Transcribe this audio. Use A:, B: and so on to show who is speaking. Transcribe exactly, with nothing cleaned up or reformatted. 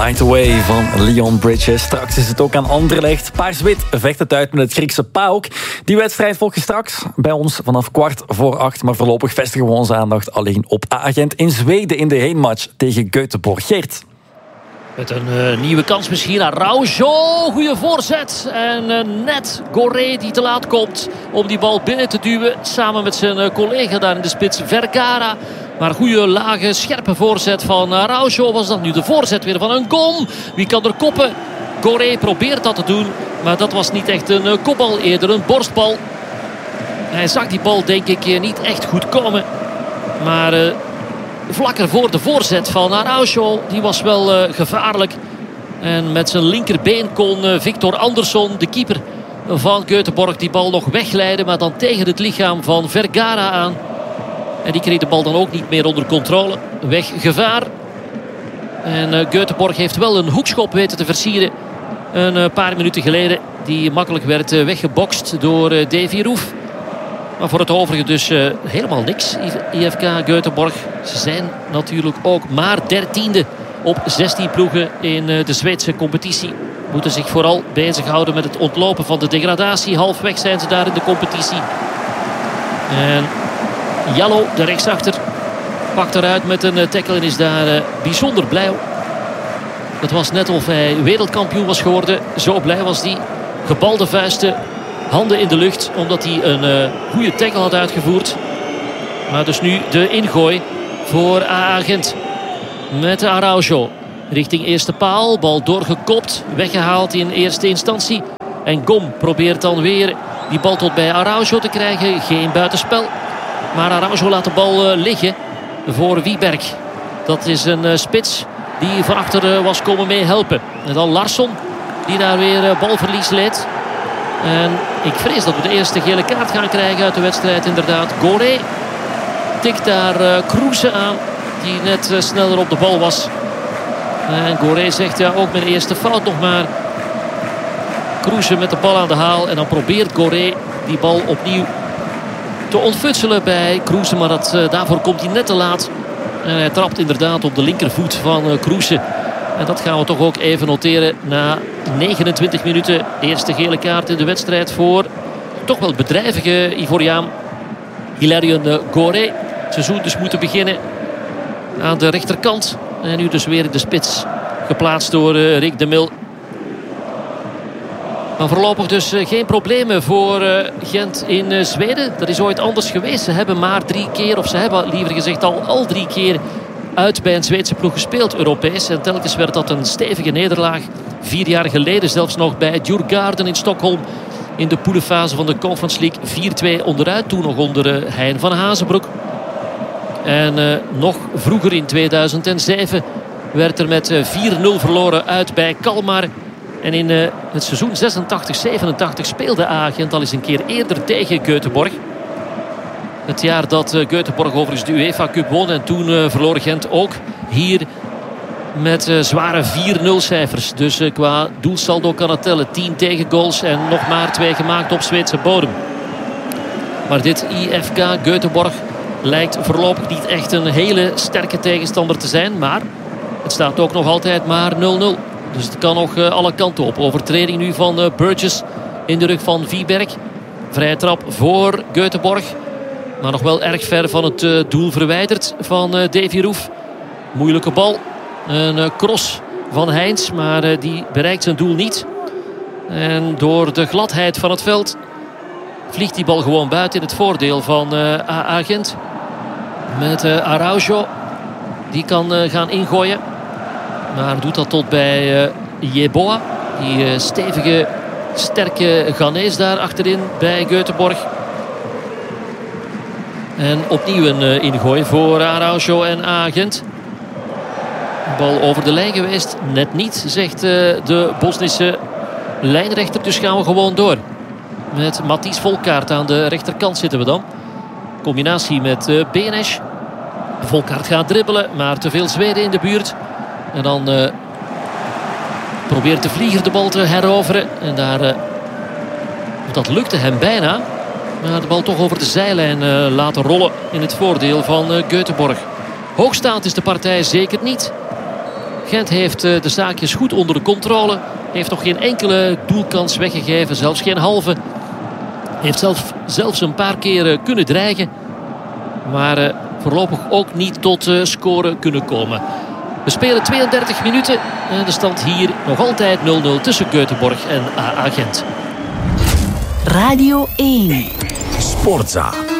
A: Light Away van Leon Bridges. Straks is het ook aan Anderlecht. Paars-wit vecht het uit met het Griekse PAOK. Die wedstrijd volgt straks bij ons vanaf kwart voor acht. Maar voorlopig vestigen we onze aandacht alleen op A-agent in Zweden in de heenmatch tegen Göteborg. Geert.
B: Met een uh, nieuwe kans misschien. Araujo, goede voorzet. En uh, net Goré die te laat komt om die bal binnen te duwen. Samen met zijn uh, collega daar in de spits Vergara. Maar goede, lage, scherpe voorzet van Araujo. Was dat nu de voorzet weer van een Gom? Wie kan er koppen? Goré probeert dat te doen. Maar dat was niet echt een uh, kopbal, eerder een borstbal. Hij zag die bal denk ik niet echt goed komen. Maar... Uh, Vlakker voor de voorzet van Araujo. Die was wel uh, gevaarlijk. En met zijn linkerbeen kon uh, Victor Andersson, de keeper van Göteborg, die bal nog wegleiden. Maar dan tegen het lichaam van Vergara aan. En die kreeg de bal dan ook niet meer onder controle. Weg gevaar. En uh, Göteborg heeft wel een hoekschop weten te versieren. Een uh, paar minuten geleden. Die makkelijk werd uh, weggebokst door uh, Davy Roef. Maar voor het overige dus uh, helemaal niks. I F K Göteborg. Ze zijn natuurlijk ook maar dertiende op zestien ploegen in uh, de Zweedse competitie. Moeten zich vooral bezighouden met het ontlopen van de degradatie. Halfweg zijn ze daar in de competitie. En Jallo, de rechtsachter, pakt eruit met een tackle en is daar uh, bijzonder blij op. Het was net of hij wereldkampioen was geworden. Zo blij was hij. Gebalde vuisten. Handen in de lucht, omdat hij een uh, goede tackle had uitgevoerd. Maar dus nu de ingooi voor A-agent. Met Araujo. Richting eerste paal. Bal doorgekopt. Weggehaald in eerste instantie. En Gom probeert dan weer die bal tot bij Araujo te krijgen. Geen buitenspel. Maar Araujo laat de bal uh, liggen voor Wieberg. Dat is een uh, spits die van achter uh, was komen meehelpen. En dan Larsson die daar weer uh, balverlies leed. En ik vrees dat we de eerste gele kaart gaan krijgen uit de wedstrijd inderdaad. Goré tikt daar uh, Kroese aan. Die net uh, sneller op de bal was. En Goré zegt ja ook mijn eerste fout nog maar. Kroese met de bal aan de haal. En dan probeert Goré die bal opnieuw te ontfutselen bij Kroese. Maar dat, uh, daarvoor komt hij net te laat. En hij trapt inderdaad op de linkervoet van uh, Kroese. En dat gaan we toch ook even noteren na negenentwintig minuten. De eerste gele kaart in de wedstrijd voor toch wel bedrijvige Ivoriaan Hilarion Goré. Het seizoen dus moeten beginnen aan de rechterkant. En nu dus weer in de spits geplaatst door uh, Rick de Mil. Maar voorlopig dus uh, geen problemen voor uh, Gent in uh, Zweden. Dat is ooit anders geweest. Ze hebben maar drie keer, of ze hebben liever gezegd al, al drie keer uit bij een Zweedse ploeg gespeeld Europees. En telkens werd dat een stevige nederlaag. Vier jaar geleden zelfs nog bij Djurgården in Stockholm. In de poelenfase van de Conference League vier twee onderuit. Toen nog onder uh, Hein van Hazenbroek. En uh, nog vroeger in tweeduizend zeven werd er met uh, vier nul verloren uit bij Kalmar. En in uh, het seizoen zesentachtig zevenentachtig speelde A-agent al eens een keer eerder tegen Göteborg. Het jaar dat uh, Göteborg overigens de UEFA Cup won. En toen uh, verloor Gent ook hier met uh, zware vier nul cijfers. Dus uh, qua doelsaldo kan het tellen. tien tegengoals en nog maar twee gemaakt op Zweedse bodem. Maar dit I F K Göteborg lijkt voorlopig niet echt een hele sterke tegenstander te zijn. Maar het staat ook nog altijd maar nul nul. Dus het kan nog uh, alle kanten op. Overtreding nu van uh, Burgess in de rug van Wieberg. Vrije trap voor Göteborg. Maar nog wel erg ver van het uh, doel verwijderd van uh, Davy Roef. Moeilijke bal. Een uh, cross van Heins. Maar uh, die bereikt zijn doel niet. En door de gladheid van het veld vliegt die bal gewoon buiten in het voordeel van uh, A-agent. Met uh, Araujo. Die kan uh, gaan ingooien. Maar doet dat tot bij uh, Yeboah. Die uh, stevige, sterke Ghanese daar achterin bij Göteborg. En opnieuw een uh, ingooi voor Araujo en A-agent. Bal over de lijn geweest. Net niet, zegt uh, de Bosnische lijnrechter. Dus gaan we gewoon door. Met Matthijs Volkaert aan de rechterkant zitten we dan. Combinatie met uh, Benes. Volkaert gaat dribbelen, maar te veel Zweden in de buurt. En dan uh, probeert de vlieger de bal te heroveren. En daar, uh, dat lukte hem bijna. Maar de bal toch over de zijlijn uh, laten rollen in het voordeel van uh, Göteborg. Hoogstaand is de partij zeker niet. Gent heeft de zaakjes goed onder de controle. Heeft nog geen enkele doelkans weggegeven. Zelfs geen halve. Heeft zelf, zelfs een paar keer kunnen dreigen. Maar uh, voorlopig ook niet tot uh, scoren kunnen komen. We spelen tweeëndertig minuten. En de stand hier nog altijd nul nul tussen Göteborg en A A Gent.
C: Radio één.
D: Sportza.